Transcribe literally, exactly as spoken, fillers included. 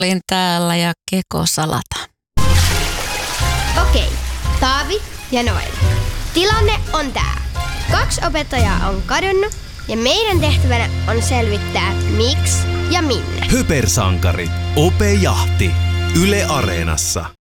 Olin täällä ja Keko salata. Okei, Taavi ja Noel. Tilanne on tää. Kaksi opettajaa on kadonnut ja meidän tehtävänä on selvittää miksi ja minne. Höpersankarit. Ope Jahti. Yle Areenassa.